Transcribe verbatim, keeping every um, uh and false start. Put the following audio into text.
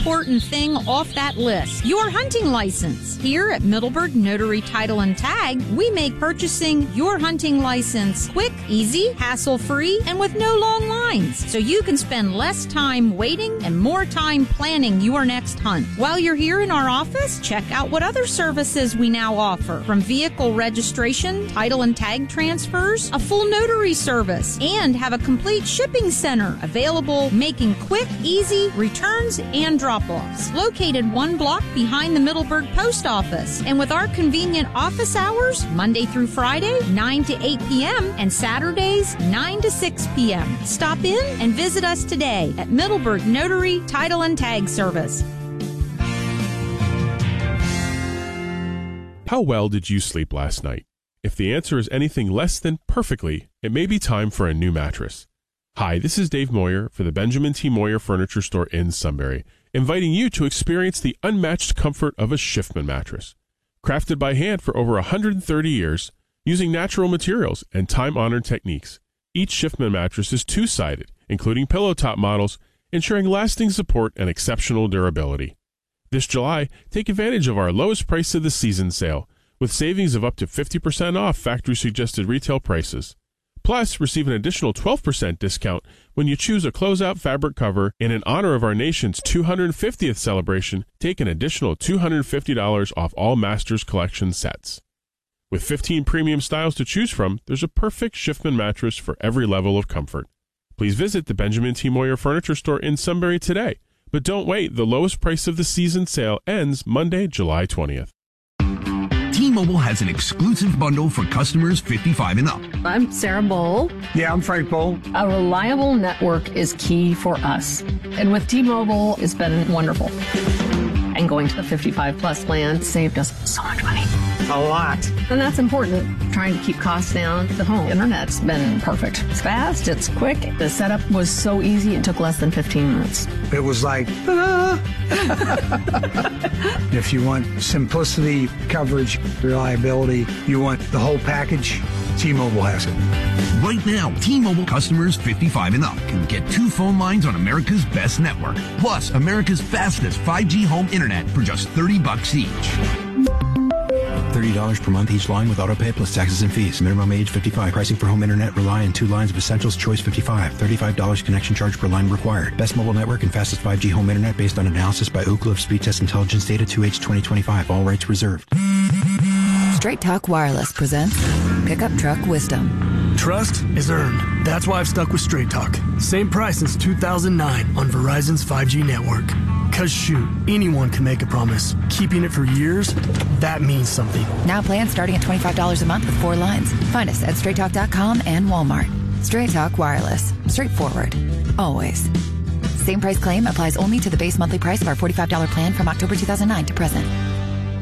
important thing off that list, your hunting license. Here at Middleburg Notary Title and Tag, we make purchasing your hunting license quick, easy, hassle-free, and with no long lines, so you can spend less time waiting and more time planning your next hunt. While you're here in our office, check out what other services we now offer, from vehicle registration, title and tag transfers, a full notary service, and have a complete shipping center available, making quick, easy returns and drop-offs. Located one block behind the Middleburg Post Office, and with our convenient office hours, Monday through Friday, nine to eight p.m., and Saturdays, nine to six p.m. Stop in and visit us today at Middleburg Notary Title and Tag Service. How well did you sleep last night? If the answer is anything less than perfectly, it may be time for a new mattress. Hi, this is Dave Moyer for the Benjamin T. Moyer Furniture Store in Sunbury, inviting you to experience the unmatched comfort of a Schiffman mattress. Crafted by hand for over one hundred thirty years, using natural materials and time-honored techniques, each Schiffman mattress is two-sided, including pillow top models, ensuring lasting support and exceptional durability. This July, take advantage of our lowest price of the season sale, with savings of up to fifty percent off factory-suggested retail prices. Plus, receive an additional twelve percent discount when you choose a closeout fabric cover, and in honor of our nation's two hundred fiftieth celebration, take an additional two hundred fifty dollars off all Masters Collection sets. With fifteen premium styles to choose from, there's a perfect Schiffman mattress for every level of comfort. Please visit the Benjamin T. Moyer Furniture Store in Sunbury today. But don't wait, the lowest price of the season sale ends Monday, July twentieth. T-Mobile has an exclusive bundle for customers fifty-five and up. I'm Sarah Bowl. Yeah, I'm Frank Bowl. A reliable network is key for us. And with T-Mobile, it's been wonderful. And going to the fifty-five plus plan saved us so much money. A lot. And that's important. Trying to keep costs down. The home internet's been perfect. It's fast, it's quick. The setup was so easy, it took less than fifteen minutes. It was like, ta-da! If you want simplicity, coverage, reliability, you want the whole package, T-Mobile has it. Right now, T-Mobile customers fifty-five and up can get two phone lines on America's best network, plus America's fastest five G home internet for just thirty bucks each. thirty dollars per month each line with autopay plus taxes and fees. Minimum age fifty-five. Pricing for home internet rely on two lines of Essentials Choice fifty-five. thirty-five dollars connection charge per line required. Best mobile network and fastest five G home internet based on analysis by Ookla of Speed Test Intelligence Data two H twenty twenty-five. All rights reserved. Straight Talk Wireless presents Pickup Truck Wisdom. Trust is earned. That's why I've stuck with Straight Talk. Same price since two thousand nine on Verizon's five G network. Cause shoot, anyone can make a promise. Keeping it for years, that means something. Now plans starting at twenty-five dollars a month with four lines. Find us at straight talk dot com and Walmart. Straight Talk Wireless. Straightforward. Always. Same price claim applies only to the base monthly price of our forty-five dollars plan from October two thousand nine to present.